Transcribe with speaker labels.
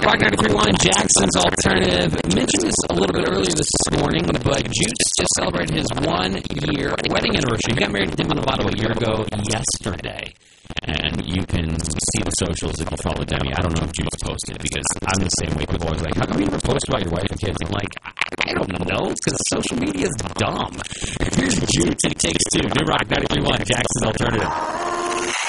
Speaker 1: Rock 93.1, Jackson's Alternative. I mentioned this a little bit earlier this morning, but Juice just celebrated his 1-year wedding anniversary. He got married to Demi Lovato a year ago yesterday. And you can see the socials if you follow Demi. I don't know if Juice posted because I'm the same way. People are always like, how come you never post about your wife and kids? I'm like, I don't know, because social media is dumb. Here's Juice. It takes two. New Rock 93.1, Jackson's Alternative.